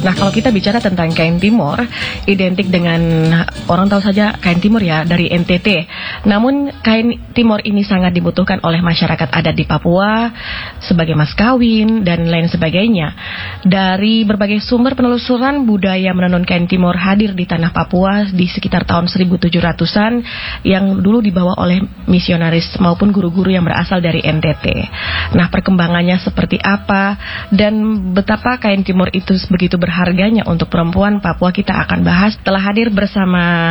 Nah, kalau kita bicara tentang kain timur, identik dengan orang tahu saja kain timur ya dari NTT. Namun kain timur ini sangat dibutuhkan oleh masyarakat adat di Papua sebagai mas kawin dan lain sebagainya. Dari berbagai sumber penelusuran, budaya menenun kain timur hadir di tanah Papua di sekitar tahun 1700-an yang dulu dibawa oleh misionaris maupun guru-guru yang berasal dari NTT. Nah, perkembangannya seperti apa dan betapa kain timur itu begitu berharganya untuk perempuan Papua kita akan bahas setelah hadir bersama